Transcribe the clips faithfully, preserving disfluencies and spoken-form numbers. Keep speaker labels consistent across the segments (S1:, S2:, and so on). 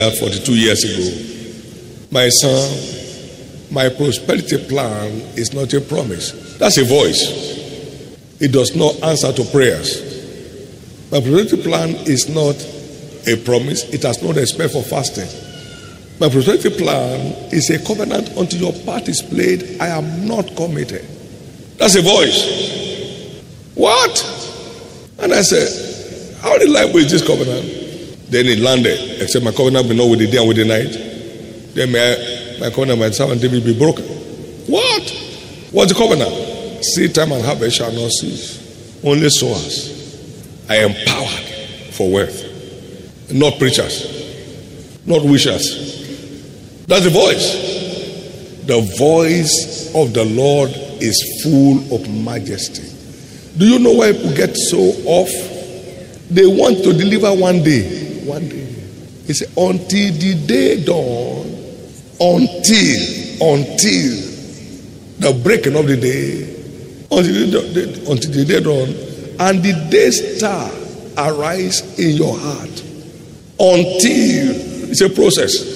S1: forty-two years ago, my son, my prosperity plan is not a promise. That's a voice. It does not answer to prayers. My prosperity plan is not a promise. It has no respect for fasting. My prosperity plan is a covenant until your part is played. I am not committed. That's a voice. What? And I said, how reliable is this covenant? Then it landed, except my covenant be not with the day and with the night. Then my, my covenant, my servant David, be broken. What? What's the covenant? Seed time and harvest shall not cease. Only sowers are empowered for wealth. Not preachers. Not wishers. That's the voice. The voice of the Lord is full of majesty. Do you know why people get so off? They want to deliver one day. One day. He said, until the day dawn, until, until the breaking of the day, until the, until the day dawn, and the day star arise in your heart. Until, it's a process.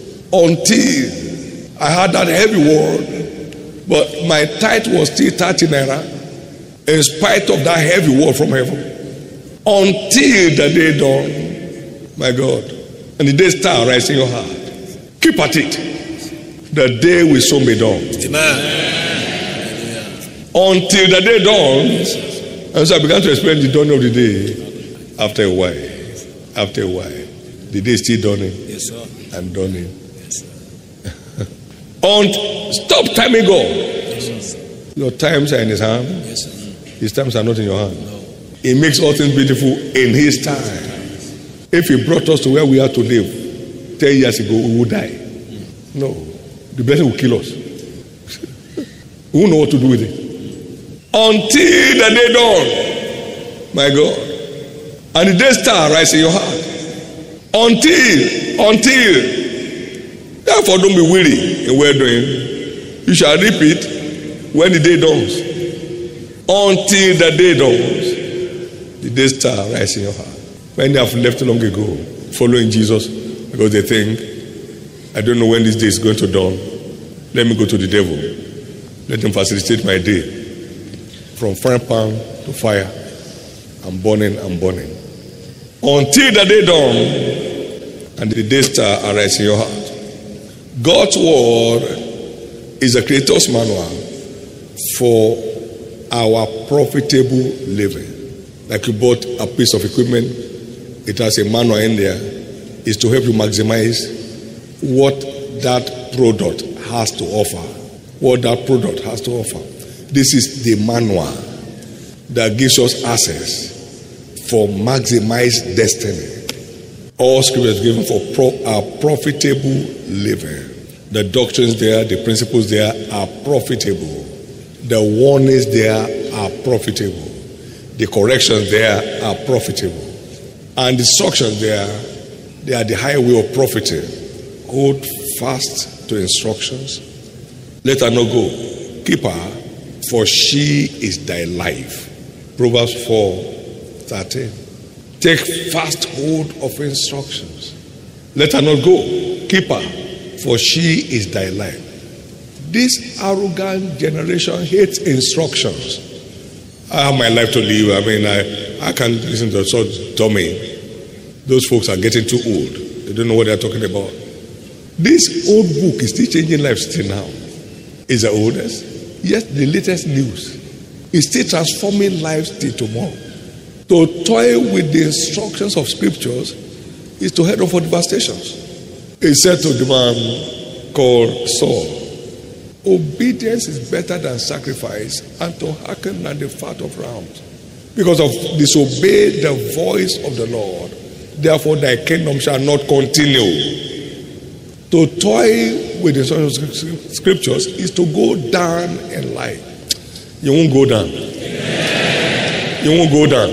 S1: Until I had that heavy word, but my tithe was still thirty naira, in spite of that heavy word from heaven. Until the day dawn. My God. And the day star rises in your heart. Keep at it. The day will soon be done. Amen. Until the day dawns. And so I began to explain the dawning of the day. After a while. After a while. The day is still dawning. Yes, sir. And dawning. Yes, sir. And stop timing God. Yes, sir. Your times are in his hand. Yes, sir. His times are not in your hand. No. He makes all things beautiful in his time. If he brought us to where we are to live ten years ago, we would die. No. The blessing will kill us. We won't know what to do with it. Until the day dawn, my God. And the day star rises in your heart. Until, until. Therefore, don't be weary in well doing. You shall reap it when the day dawns. Until the day dawns, the day star rises in your heart. Many have left long ago following Jesus because they think, I don't know when this day is going to dawn. Let me go to the devil. Let him facilitate my day. From frying pan to fire. I'm burning, I'm burning. Until the day dawn and the day star arises in your heart. God's word is a creator's manual for our profitable living. Like you bought a piece of equipment, it has a manual in there. It's to help you maximize what that product has to offer. What that product has to offer. This is the manual that gives us access for maximized destiny. All scripture is given for pro- our profitable living. The doctrines there, the principles there are profitable. The warnings there are profitable. The corrections there are profitable. And the instructions there, they are the highway of profiting. Hold fast to instructions. Let her not go. Keep her, for she is thy life. Proverbs four thirteen. Take fast hold of instructions. Let her not go. Keep her, for she is thy life. This arrogant generation hates instructions. I have my life to live. I mean, I, I can't listen to such dummy. Those folks are getting too old. They don't know what they're talking about. This old book is still changing lives till now. It's the oldest. Yes, the latest news. It's still transforming lives till tomorrow. To toy with the instructions of scriptures is to head on for devastations. He said to the man called Saul, obedience is better than sacrifice, and to hearken than the fat of rams. Because of disobey the voice of the Lord, therefore thy kingdom shall not continue. To toy with the scriptures is to go down in life. You won't go down. You won't go down.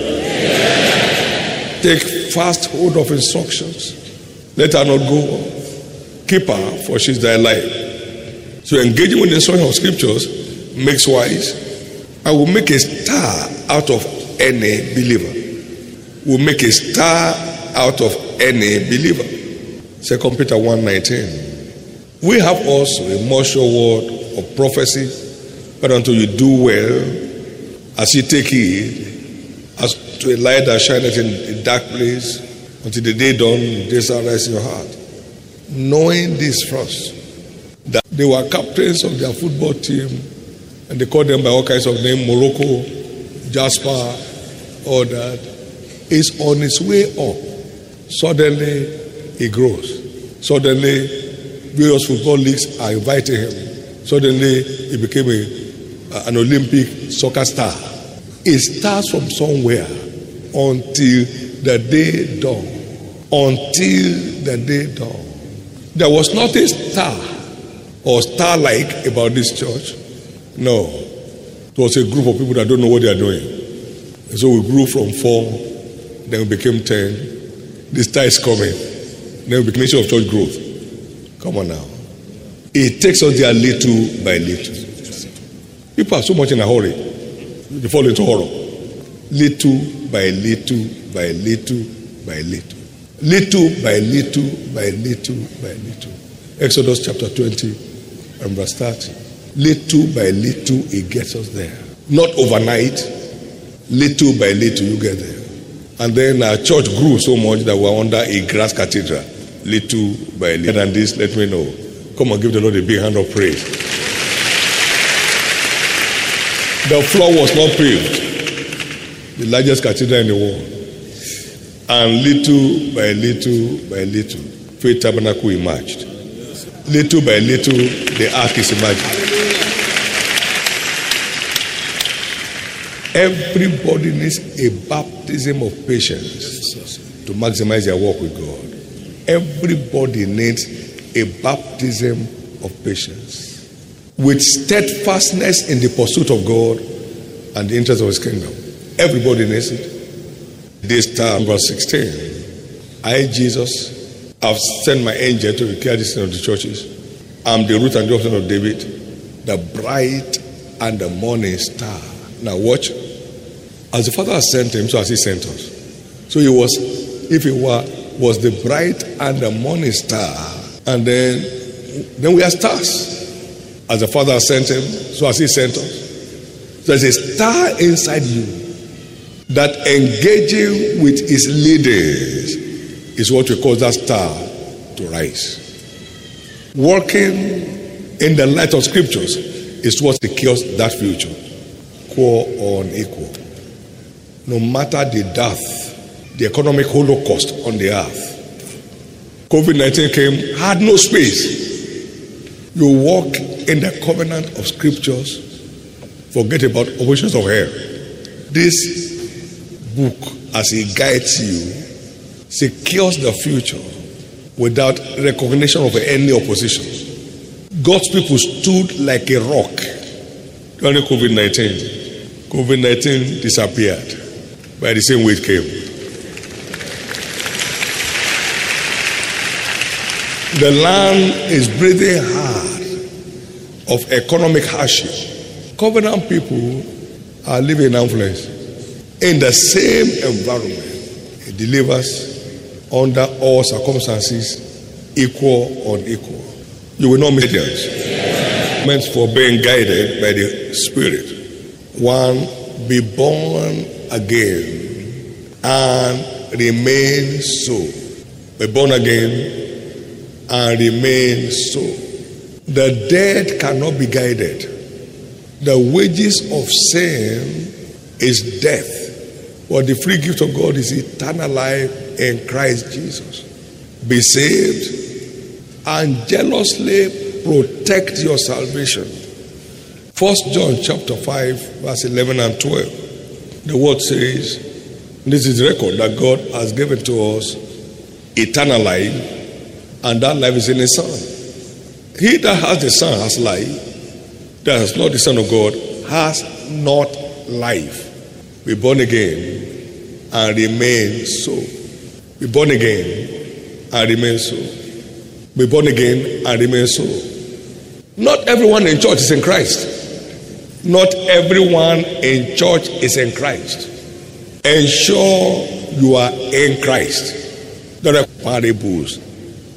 S1: Take fast hold of instructions. Let her not go. Keep her, for she's thy life. So engaging with the instruction of scriptures makes wise. I will make a star out of any believer. Will make a star out of any believer. Second Peter one nineteen. We have also a more sure word of prophecy, but until you do well, as you take heed, as to a light that shineth in a dark place, until the day dawn, the day shall rise in your heart. Knowing this first, that they were captains of their football team, and they called them by all kinds of names, Morocco, Jasper, all that, is on its way up. Suddenly, he grows. Suddenly, various football leagues are inviting him. Suddenly, he became a, an Olympic soccer star. It starts from somewhere until the day dawn. Until the day dawn. There was not a star or star-like about this church. No. It was a group of people that don't know what they are doing. And so we grew from four, then we became ten. The star is coming. Then we became a nation of church growth. Come on now. It takes us there little by little. People are so much in a hurry. They fall into horror. Little by little by little by little. Little by little by little by little. Exodus chapter twenty and verse thirty. Little by little it gets us there. Not overnight. Little by little you get there. And then our church grew so much that we were under a grass cathedral. Little by little. And this, let me know. Come and give the Lord a big hand of praise. The floor was not paved. The largest cathedral in the world. And little by little by little, Faith Tabernacle emerged. Little by little, the ark is emerging. Everybody needs a baptism of patience to maximize their walk with God. Everybody needs a baptism of patience with steadfastness in the pursuit of God and the interest of His kingdom. Everybody needs it. This time, verse sixteen. I, Jesus, have sent my angel to declare this thing of the churches. I'm the root and the offspring of David, the bright and the morning star. Now watch. As the Father has sent him, so has He sent us. So He was, if He were, was the bright and the morning star. And then, then we are stars. As the Father has sent him, so has He sent us. There's a star inside you that engaging with its leaders is what we call that star to rise. Working in the light of scriptures is what secures that future. Quo or unequal. No matter the death, the economic holocaust on the earth, COVID nineteen came, had no space. You walk in the covenant of scriptures, forget about operations of hell. This book, as it guides you, secures the future without recognition of any opposition. God's people stood like a rock during COVID nineteen. COVID nineteen disappeared by the same way it came. The land is breathing hard of economic hardship. Covenant people are living in affluence. In the same environment, it delivers under all circumstances, equal or unequal. You will not make it. Meant for being guided by the Spirit. One, be born again and remain so. Be born again and remain so. The dead cannot be guided. The wages of sin is death, but the free gift of God is eternal life in Christ Jesus. Be saved and jealously protect your salvation. First John chapter five, verse eleven and twelve. The word says, this is the record that God has given to us eternal life, and that life is in His Son. He that has the Son has life. That has not the Son of God has not life. Be born again and remain so. Be born again and remain so. Be born again and remain so. Not everyone in church is in Christ. Not everyone in church is in Christ. Ensure you are in Christ. There are parables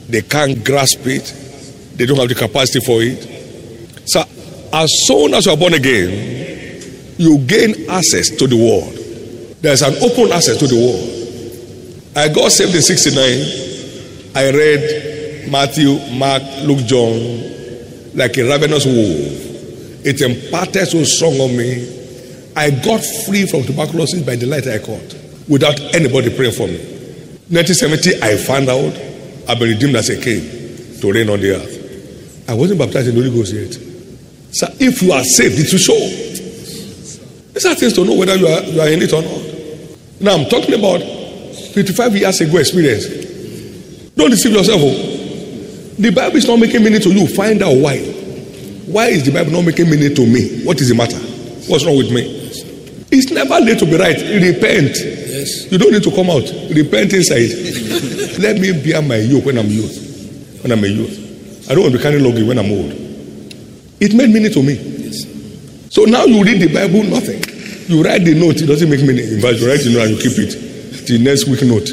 S1: They can't grasp it. They don't have the capacity for it. So as soon as you are born again, you gain access to the world. There's an open access to the world. I got saved in sixty-nine. I read Matthew, Mark, Luke, John like a ravenous wolf. It imparted so strong on me. I got free from tuberculosis by the light I caught without anybody praying for me. nineteen seventy, I found out I've been redeemed as a king to reign on the earth. I wasn't baptized in the Holy Ghost yet. So if you are saved, it will show. These are things to know whether you are, you are in it or not. Now I'm talking about fifty-five years ago experience. Don't deceive yourself. The Bible is not making meaning to you. Find out why. Why is the Bible not making meaning to me? What is the matter? What's wrong with me? It's never late to be right. Repent. Yes. You don't need to come out. Repent inside. Let me bear my yoke when I'm youth. When I'm a youth. I don't want to be carrying luggage when I'm old. It made meaning to me. Yes. So now you read the Bible, nothing. You write the note, it doesn't make meaning. In fact, you write the note and you keep it. The next week note.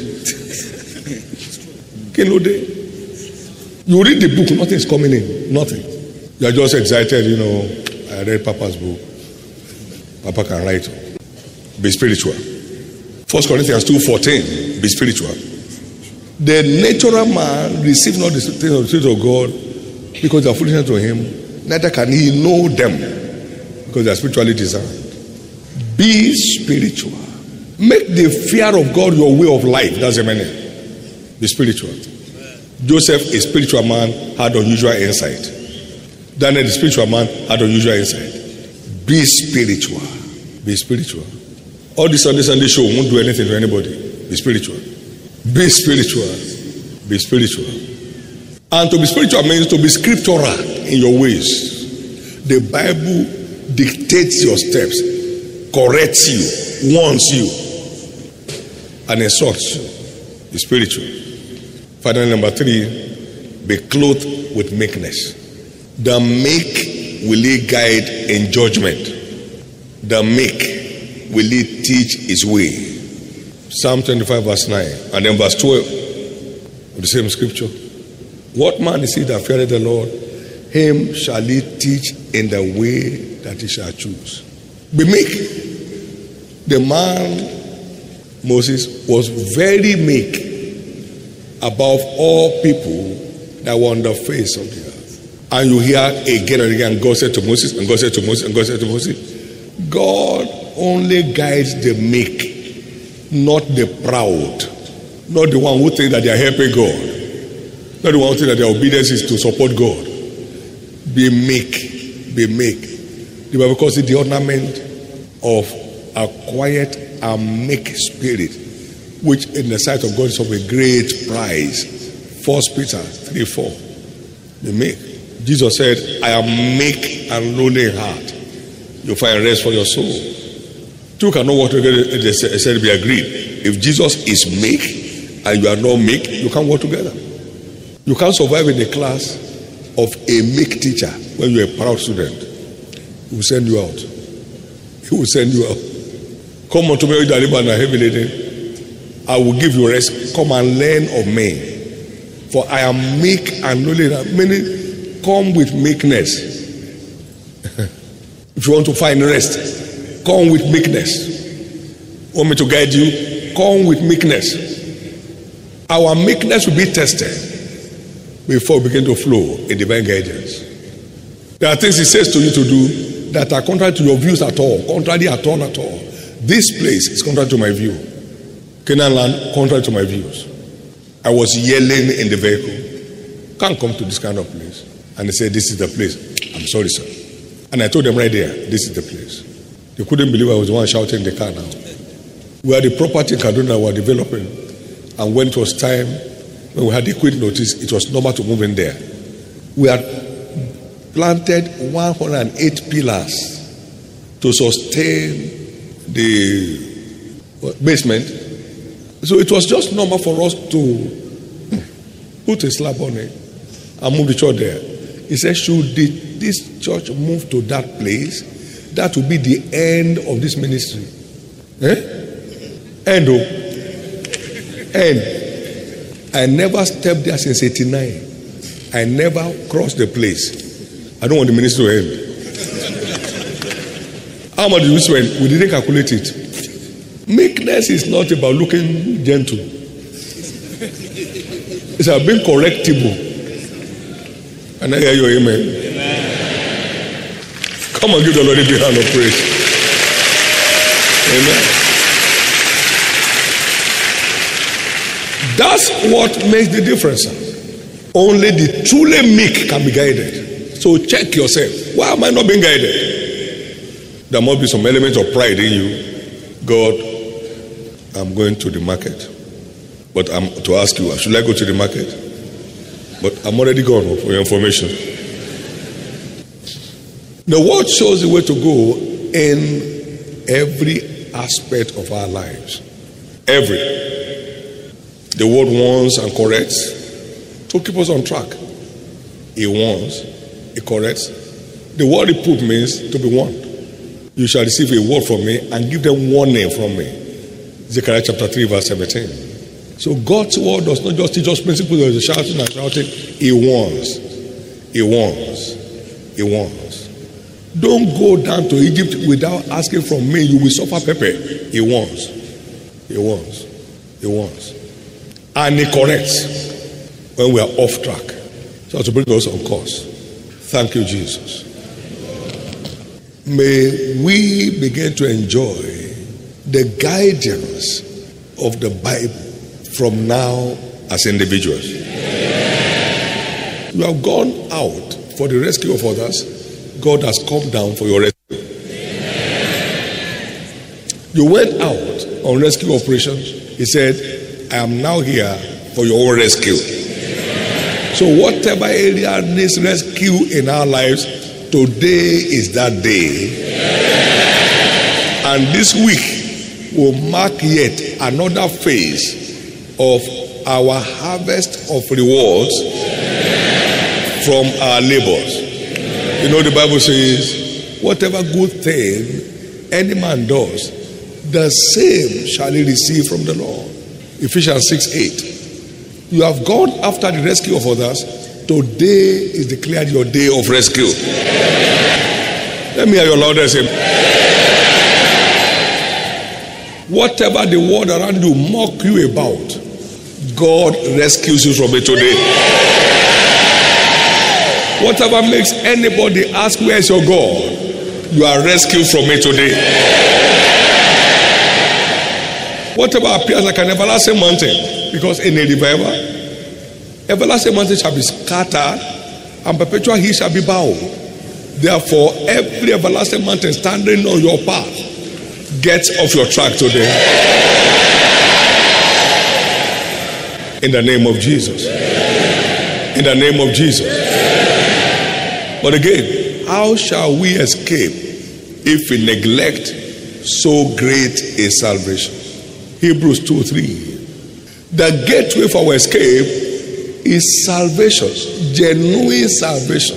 S1: You read the book, nothing is coming in. Nothing. You are just excited, you know. I read Papa's book. Papa can write. Be spiritual. First Corinthians two fourteen. Be spiritual. The natural man receives not the things of the Spirit of God because they are foolishness to him. Neither can he know them because they are spiritually discerned. Be spiritual. Make the fear of God your way of life. That's the meaning. Be spiritual. Joseph, a spiritual man, had unusual insight. Daniel, the spiritual man, had unusual insight. Be spiritual. Be spiritual. All this Sunday Sunday show won't do anything to anybody. Be spiritual. Be spiritual. Be spiritual. And to be spiritual means to be scriptural in your ways. The Bible dictates your steps, corrects you, warns you, and instructs you. Be spiritual. Finally, number three, be clothed with meekness. The meek will he guide in judgment. The meek will he teach his way. Psalm twenty-five verse nine and then verse twelve of the same scripture. What man is he that feareth the Lord? Him shall he teach in the way that he shall choose. Be meek. The man, Moses, was very meek above all people that were on the face of the earth. And you hear again and again, God said to Moses, and God said to Moses, and God said to Moses, God only guides the meek, not the proud, not the one who thinks that they are helping God, not the one who thinks that their obedience is to support God. Be meek, be meek. The Bible calls it the ornament of a quiet and meek spirit, which in the sight of God is of a great price. First Peter three four. Be meek. Jesus said, I am meek and lowly in heart. You'll find rest for your soul. Two cannot work together, they said, be agreed. If Jesus is meek and you are not meek, you can't work together. You can't survive in a class of a meek teacher when you're a proud student. He will send you out. He will send you out. Come unto me, that labor and are heavy laden. I will give you rest. Come and learn of me. For I am meek and lowly. Meaning, come with meekness. If you want to find rest, come with meekness. Want me to guide you? Come with meekness. Our meekness will be tested before we begin to flow in divine guidance. There are things he says to you to do that are contrary to your views at all. Contrary at all at all. This place is contrary to my view. Canaan land, contrary to my views. I was yelling in the vehicle. Can't come to this kind of place. And they said, this is the place. I'm sorry, sir. And I told them right there, this is the place. They couldn't believe I was the one shouting in the car now. We had the property in Kaduna that we were developing. And when it was time, when we had the quit notice, it was normal to move in there. We had planted one hundred eight pillars to sustain the basement. So it was just normal for us to put a slab on it and move the church there. He said, should the, this church move to that place, that will be the end of this ministry. Eh? End. Oh. End. I never stepped there since eighty-nine. I never crossed the place. I don't want the ministry to end. How much did we spend? We didn't calculate it. Meekness is not about looking gentle. It's about being correctable. And I hear your amen. Amen. Come on, give the Lord a big hand of praise. Amen. That's what makes the difference. Only the truly meek can be guided. So check yourself. Why am I not being guided? There must be some element of pride in you. God, I'm going to the market. But I'm to ask you, should I go to the market? But I'm already gone for your information. The word shows the way to go in every aspect of our lives. Every. The word warns and corrects to keep us on track. It warns, it corrects. The word reproof means to be warned. You shall receive a word from me and give them warning from me. Zechariah chapter three verse seventeen. So God's word does not just teach us principles of the shouting and shouting. It warns. It warns. It warns. Don't go down to Egypt without asking from me. You will suffer pepper. It warns. It warns. It warns. And it corrects when we are off track. So to bring us on course. Thank you, Jesus. May we begin to enjoy the guidance of the Bible from now as individuals. You have gone out for the rescue of others. God has come down for your rescue. You went out on rescue operations. He said, I am now here for your own rescue. So whatever area needs rescue in our lives, today is that day. And this week will mark yet another phase of our harvest of rewards from our labors. You know, the Bible says, whatever good thing any man does, the same shall he receive from the Lord. Ephesians six eight. You have gone after the rescue of others. Today is declared your day of rescue. Let me hear your loudest amen. Whatever the world around you mock you about, God rescues you from it today. Whatever makes anybody ask where is your God, you are rescued from it today. Whatever appears like an everlasting mountain, because in a revival, everlasting mountain shall be scattered and perpetual hill shall be bowed. Therefore, every everlasting mountain standing on your path, get off your track today. In the name of Jesus. In the name of Jesus. But again, how shall we escape if we neglect so great a salvation? Hebrews two three. The gateway for our escape is salvation. Genuine salvation.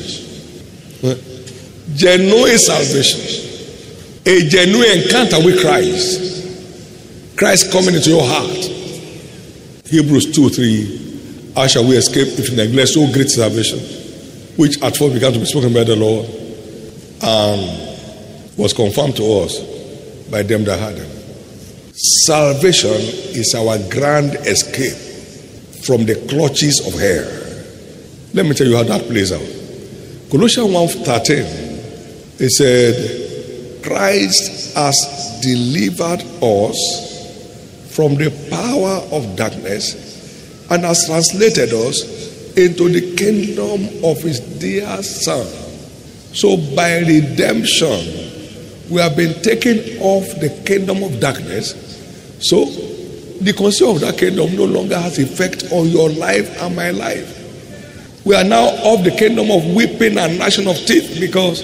S1: Genuine salvation. A genuine encounter with Christ. Christ coming into your heart. Hebrews two three. How shall we escape if we neglect so great salvation, which at first began to be spoken by the Lord and was confirmed to us by them that had them. Salvation is our grand escape from the clutches of hell. Let me tell you how that plays out. Colossians one thirteen, it said, Christ has delivered us from the power of darkness and has translated us into the kingdom of his dear Son. So by redemption, we have been taken off the kingdom of darkness. So the concept of that kingdom no longer has effect on your life and my life. We are now off the kingdom of weeping and gnashing of teeth, because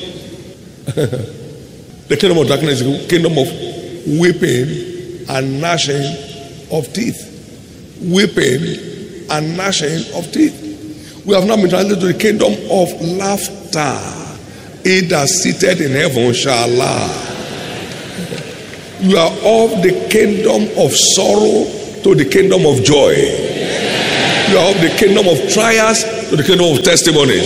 S1: the kingdom of darkness is the kingdom of weeping and gnashing of teeth. Weeping and gnashing of teeth. We have now been translated to the kingdom of laughter. He that seated in heaven shall laugh. You are of the kingdom of sorrow to the kingdom of joy. You are of the kingdom of trials to the kingdom of testimonies.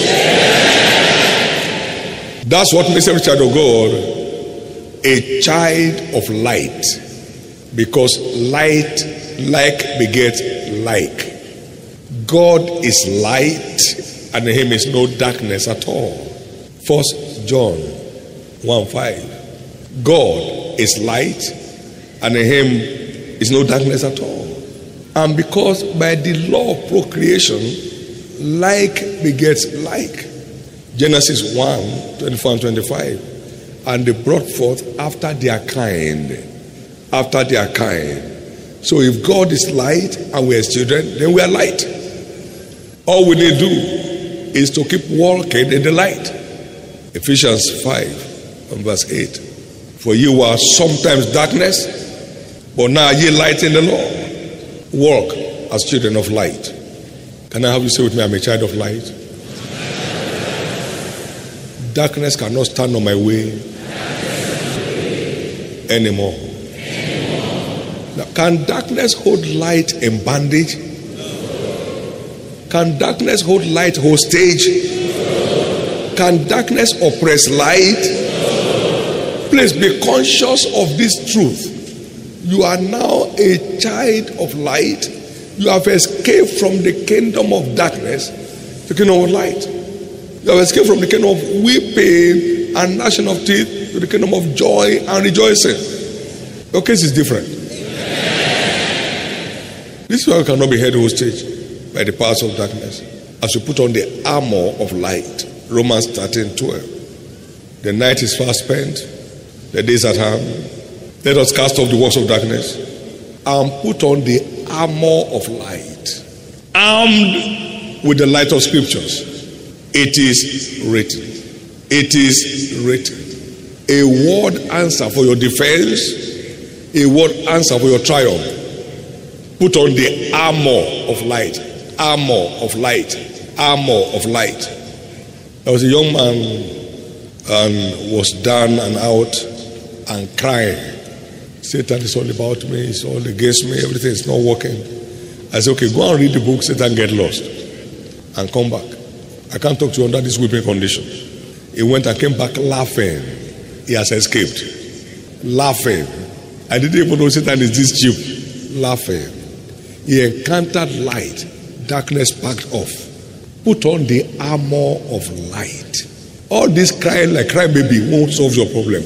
S1: That's what makes every child of God a child of light. Because light, like begets like. God is light, and in him is no darkness at all. First John one five. God is light, and in him is no darkness at all. And because by the law of procreation, like begets like. Genesis one twenty-four and twenty-five. And they brought forth after their kind. After their kind. So if God is light and we are children, then we are light. All we need to do is to keep walking in the light. Ephesians five and verse eight. For you were sometimes darkness, but now ye light in the Lord. Walk as children of light. Can I have you say with me, I'm a child of light? Darkness cannot stand on my way anymore. Now, can darkness hold light in bondage? Can darkness hold light hostage? Can darkness oppress light? Please be conscious of this truth. You are now a child of light. You have escaped from the kingdom of darkness to the kingdom of light. You have escaped from the kingdom of weeping and gnashing of teeth to the kingdom of joy and rejoicing. Your case is different. This world cannot be held hostage by the powers of darkness. As you put on the armor of light. Romans thirteen twelve. The night is fast spent, the day is at hand. Let us cast off the works of darkness and put on the armor of light, armed with the light of scriptures. It is written. It is written. A word answer for your defense, a word answer for your triumph. Put on the armor of light, armor of light, armor of light. There was a young man and was down and out and crying. Satan is all about me, it's all against me, everything is not working. I said, okay, go and read the book, Satan get lost, and come back. I can't talk to you under this weeping condition. He went and came back laughing. He has escaped. Laughing. I didn't even know Satan is this cheap. Laughing. He encountered light. Darkness packed off. Put on the armor of light. All this crying like crying baby won't solve your problem.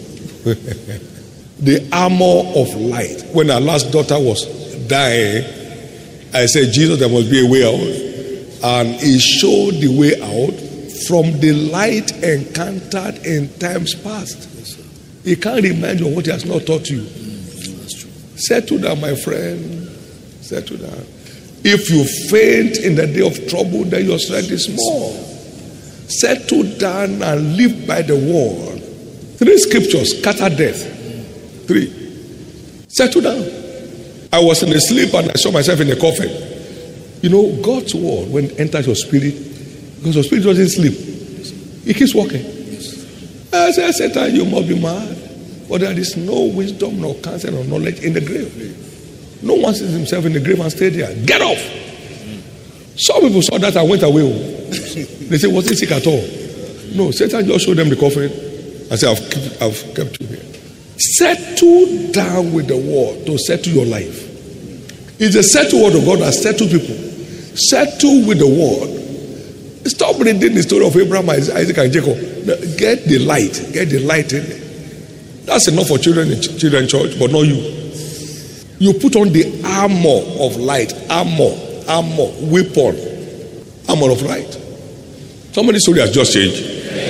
S1: The armor of light. When our last daughter was dying, I said, Jesus, there must be a way out. And he showed the way out from the light encountered in times past. He can't remind you of what he has not taught you. Settle down, my friend. Settle down. If you faint in the day of trouble, then your strength is small. Settle down and live by the word. Three scriptures scatter death. Three. Settle down. I was in a sleep and I saw myself in a coffin. You know, God's word, when it enters your spirit, because your spirit doesn't sleep, it keeps walking. I said, Satan, you must be mad. But there is no wisdom, nor counsel, nor knowledge in the grave. No one sees himself in the grave and stayed there. Get off. Some people saw that and went away. They said, was he sick at all? No, Satan just showed them the coffin and said, I've kept, I've kept you here. Settle down with the word to settle your life. It's the settled word of God that settles people. Settle with the word. Stop reading the story of Abraham, Isaac, and Jacob. Get the light. Get the light in there. That's enough for children in children church, but not you. You put on the armor of light. Armor. Armor. Weapon. Armor of light. Somebody's story has just changed.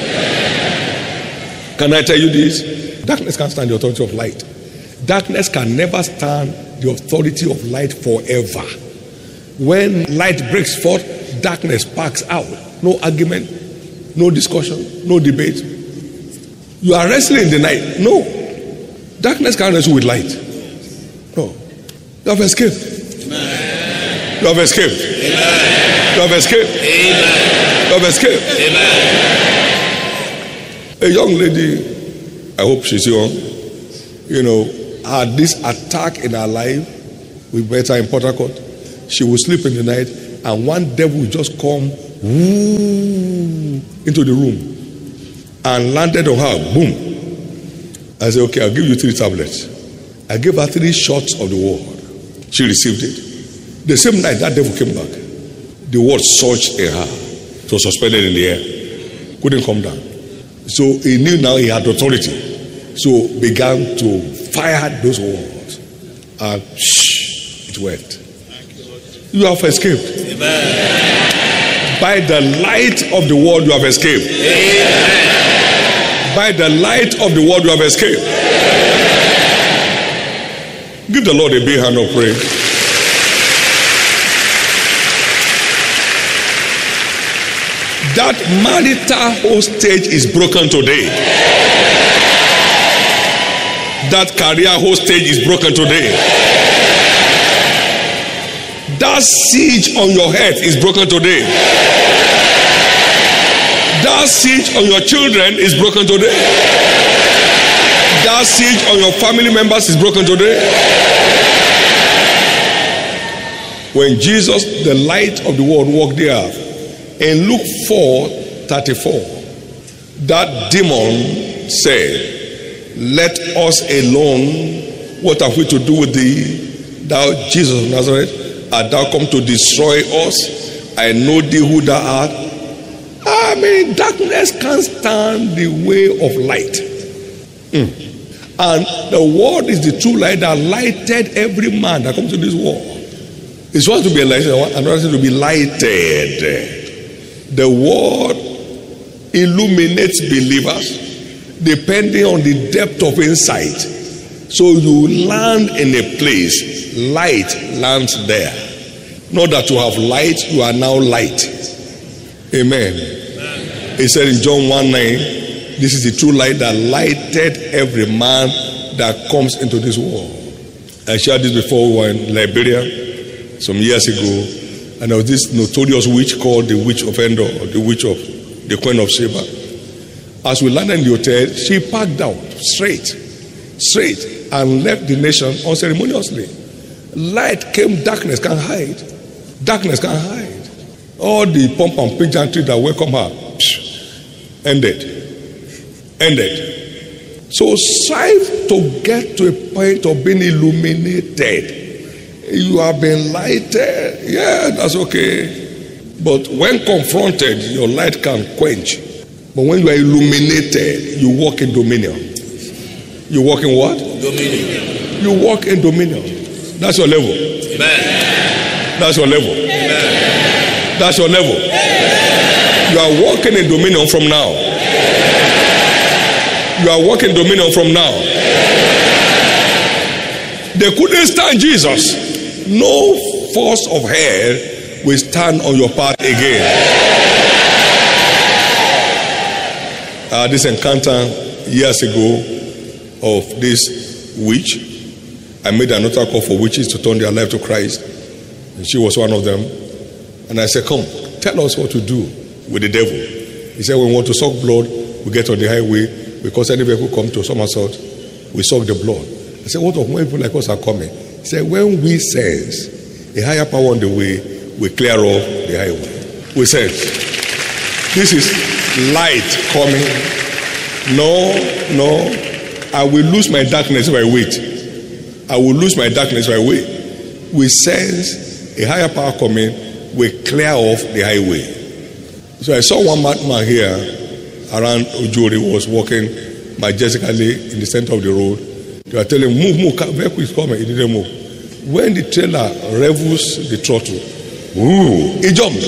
S1: Can I tell you this? Darkness can't stand the authority of light. Darkness can never stand the authority of light forever. When light breaks forth, darkness packs out. No argument, no discussion, no debate. You are wrestling in the night. No. Darkness can't wrestle with light. No. You have escaped. Amen. You have escaped. Amen. You have escaped. Amen. You have escaped. Amen. A young lady, I hope she's young, you know, had this attack in her life. We met her in Port Harcourt. She would sleep in the night. and one devil will just come woo, into the room and landed on her. Boom. I said, okay, I'll give you three tablets. I gave her three shots of the word. She received it. The same night, that devil came back. The word surged in her. It was suspended in the air. Couldn't come down. So he knew now he had authority. So began to fire those words. And shh, it went. You have escaped. Amen. By the light of the word you have escaped. Amen. By the light of the word you have escaped. Give the Lord a big hand of praise. That marital hostage is broken today. That career hostage is broken today. That siege on your head is broken today. That siege on your children is broken today. That siege on your family members is broken today. When Jesus, the light of the world, walked there, in Luke four thirty-four, that demon said, let us alone. What have we to do with thee, thou Jesus of Nazareth? Art thou come to destroy us? I know thee who thou art. I mean, darkness can't stand the way of light. Mm. And the word is the true light that lighted every man that comes to this world. It's one to be enlightened, another thing to be lighted. The word illuminates believers depending on the depth of insight. So you land in a place, light lands there. Not that you have light, you are now light. Amen. Amen. He said in John one nine, this is the true light that lighted every man that comes into this world. I shared this before. We were in Liberia some years ago. And there was this notorious witch called the Witch of Endor, or the Witch of the Queen of Sheba. As we landed in the hotel, she packed out straight, straight, and left the nation unceremoniously. Light came, darkness can't hide. Darkness can't hide. All the pomp and pageantry that welcome her, psh, ended. Ended. So strive to get to a point of being illuminated. You have been lighted. Yeah, that's okay. But when confronted, your light can quench. But when you are illuminated, you walk in dominion. You walk in what? Dominion. You walk in dominion. That's your level. Amen. That's your level. Amen. That's your level. Amen. You are walking in dominion from now. Amen. You are walking dominion from now. Amen. They couldn't stand Jesus. No force of hell will stand on your path again. Uh, this encounter years ago of this witch, I made another call for witches to turn their life to Christ. And she was one of them. And I said, come, tell us what to do with the devil. He said, when we want to suck blood, we get on the highway. Because any vehicle come to Somersault, we suck the blood. I said, what of when people like us are coming? He said, when we sense a higher power on the way, we clear off the highway. We said, this is light coming. No, no, I will lose my darkness if I wait. I will lose my darkness if I wait. We sense a higher power coming, we clear off the highway. So I saw one madman here around Ojori, was walking majestically in the center of the road. They were telling him, move, move, vehicle is coming. He didn't move. When the trailer revels the throttle, ooh, he jumped.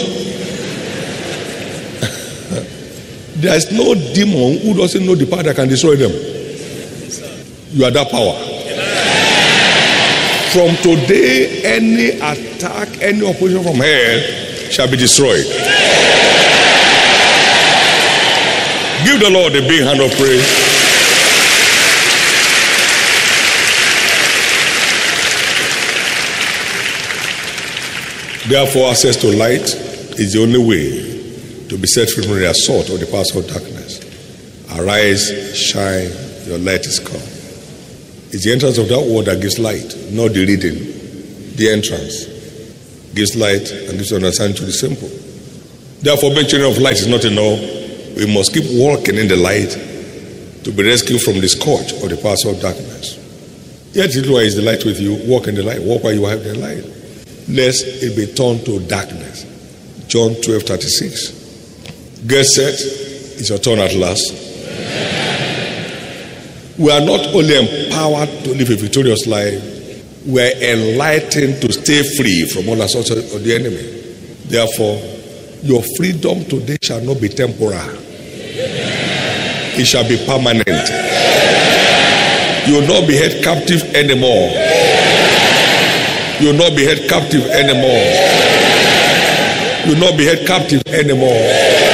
S1: There is no demon who doesn't know the power that can destroy them. You are that power. From today, any attack, any opposition from hell shall be destroyed. Give the Lord a big hand of praise. Therefore, access to light is the only way to be set free from the assault of the powers of darkness. Arise, shine, your light is come. It's the entrance of that word that gives light, not the reading. The entrance. gives light and gives understanding to the simple. Therefore, being children of light is not enough. We must keep walking in the light to be rescued from the scourge of the power of darkness. Yet it is the light with you. Walk in the light. Walk while you have the light, lest it be turned to darkness. John twelve thirty-six. Get set. It's your turn at last. We are not only empowered to live a victorious life, we are enlightened to stay free from all assaults of the enemy. Therefore, your freedom today shall not be temporal. It shall be permanent. You will not be held captive anymore. You will not be held captive anymore. You will not be held captive anymore.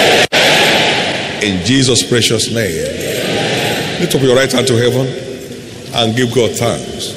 S1: In Jesus' precious name. Lift up your right hand to heaven and give God thanks.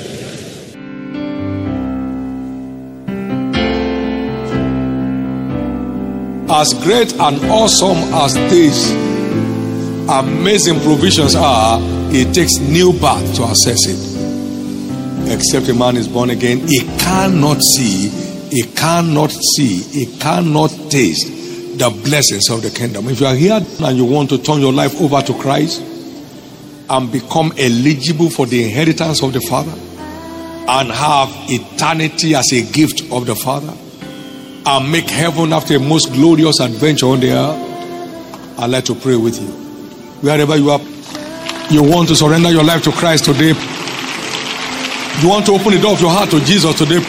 S1: As great and awesome as these amazing provisions are, it takes new birth to access it. Except a man is born again, he cannot see, he cannot see, he cannot taste the blessings of the kingdom. If you are here and you want to turn your life over to Christ and become eligible for the inheritance of the Father and have eternity as a gift of the Father and make heaven after a most glorious adventure on the earth, I'd like to pray with you. Wherever you are, you want to surrender your life to Christ today. You want to open the door of your heart to Jesus today.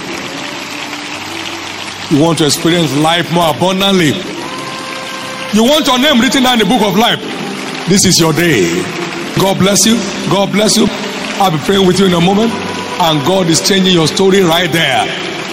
S1: You want to experience life more abundantly. You want your name written down in the book of life. This is your day. God bless you. God bless you. I'll be praying with you in a moment. And God is changing your story right there.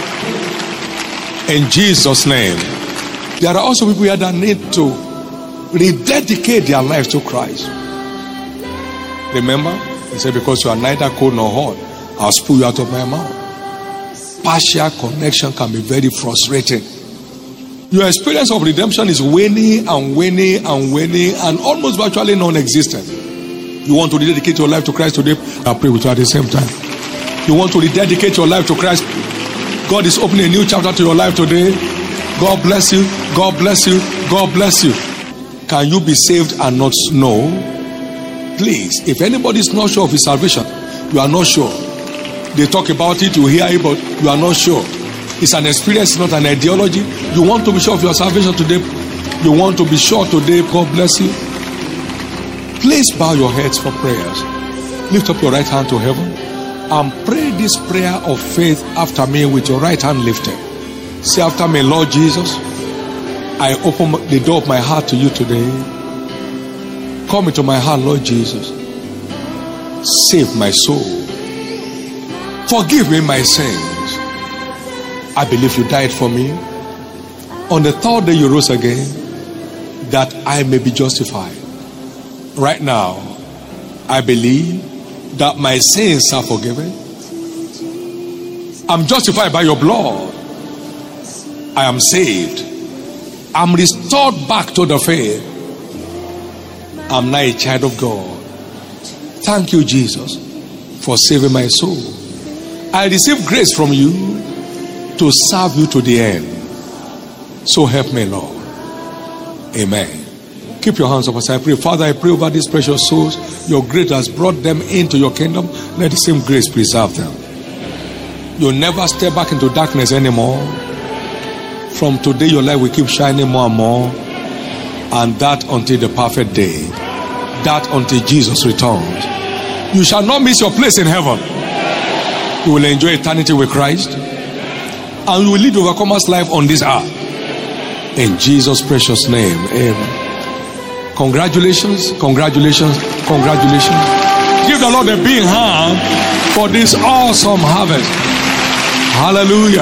S1: In Jesus' name. There are also people here that need to rededicate their lives to Christ. Remember, he said, because you are neither cold nor hot, I'll spew you out of my mouth. Partial connection can be very frustrating. Your experience of redemption is waning and waning and waning and almost virtually non-existent. You want to rededicate your life to Christ today? I'll pray with you at the same time. You want to rededicate your life to Christ? God is opening a new chapter to your life today. God bless you. God bless you. God bless you. Can you be saved and not know? Please, if anybody is not sure of his salvation, you are not sure. They talk about it, you hear it, but you are not sure. It's an experience, not an ideology. You want to be sure of your salvation today. You want to be sure today. God bless you. Please bow your heads for prayers. Lift up your right hand to heaven and pray this prayer of faith after me with your right hand lifted. Say after me, Lord Jesus, I open the door of my heart to you today. Come into my heart, Lord Jesus. Save my soul. Forgive me my sins. I believe you died for me. On the third day you rose again, that I may be justified. Right now, I believe that my sins are forgiven. I'm justified by your blood. I am saved. I'm restored back to the faith. I'm now a child of God. Thank you, Jesus, for saving my soul. I receive grace from you to serve you to the end. So help me, Lord. Amen. Keep your hands up as I pray. Father, I pray over these precious souls. Your grace has brought them into your kingdom. Let the same grace preserve them. You'll never step back into darkness anymore. From today, your light will keep shining more and more. And that until the perfect day. That until Jesus returns. You shall not miss your place in heaven. You will enjoy eternity with Christ. And you will lead overcomer's life on this earth. In Jesus' precious name. Amen. Congratulations, congratulations, congratulations. Give the Lord a big hand for this awesome harvest. Hallelujah.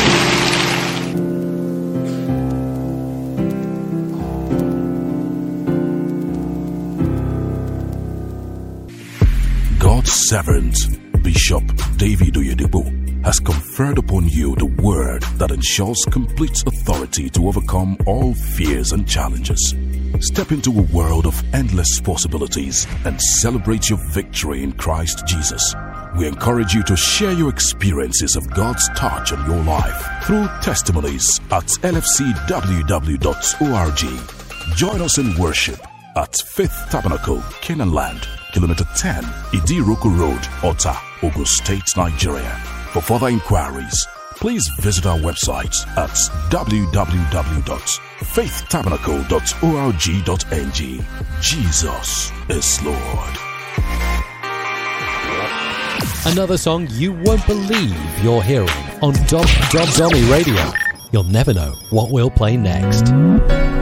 S2: God's servant, Bishop David Oyedepo, has conferred upon you the word that ensures complete authority to overcome all fears and challenges. Step into a world of endless possibilities and celebrate your victory in Christ Jesus. We encourage you to share your experiences of God's touch on your life through testimonies at l f c w w dot org. Join us in worship at Faith Tabernacle, Canaan Land, Kilometer ten, Idiroku Road, Ota, Ogun State, Nigeria. For further inquiries, please visit our website at w w w dot faith tabernacle dot org dot n g. Jesus is Lord.
S3: Another song you won't believe you're hearing on Dom Dom Domi Radio. You'll never know what we'll play next.